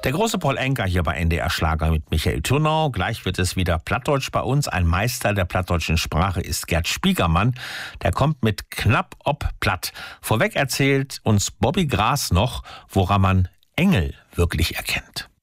Der große Paul Anka hier bei NDR Schlager mit Michael Thürnau. Gleich wird es wieder Plattdeutsch bei uns. Ein Meister der plattdeutschen Sprache ist Gerd Spiekermann. Der kommt mit knapp ob platt. Vorweg erzählt uns Bobby Gras noch, woran man Engel wirklich erkennt.